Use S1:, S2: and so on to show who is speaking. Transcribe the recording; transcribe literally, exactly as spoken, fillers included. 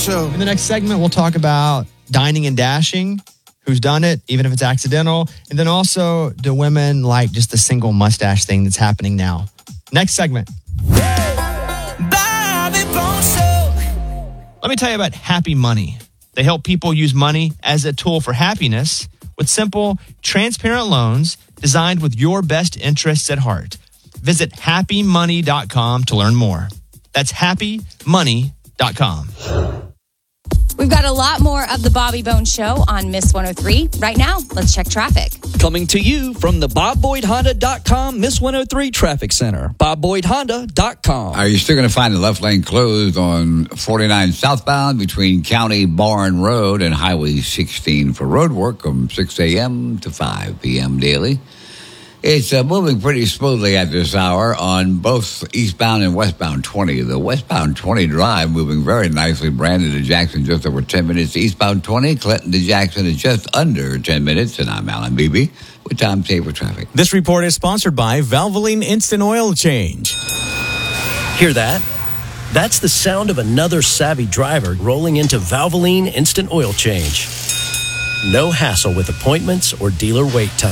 S1: Show.
S2: In the next segment, we'll talk about dining and dashing, who's done it, even if it's accidental. And then also, do women like just the single mustache thing that's happening now? Next segment.
S3: Bobby Bones Show.
S2: Let me tell you about Happy Money. They help people use money as a tool for happiness with simple, transparent loans designed with your best interests at heart. Visit happy money dot com to learn more. That's happy money dot com.
S4: We've got a lot more of the Bobby Bones Show on Miss one oh three. Right now, let's check traffic.
S5: Coming to you from the bob boyd honda dot com Miss one oh three Traffic Center. bob boyd honda dot com.
S6: Are you still going to find the left lane closed on forty-nine southbound between County Barn Road and Highway sixteen for road work from six a.m. to five p.m. daily? It's uh, moving pretty smoothly at this hour on both eastbound and westbound twenty. The westbound twenty drive moving very nicely. Brandon to Jackson just over ten minutes. Eastbound twenty, Clinton to Jackson is just under ten minutes. And I'm Alan Beebe with Time Saver Traffic.
S7: This report is sponsored by Valvoline Instant Oil Change.
S8: Hear that? That's the sound of another savvy driver rolling into Valvoline Instant Oil Change. No hassle with appointments or dealer wait time.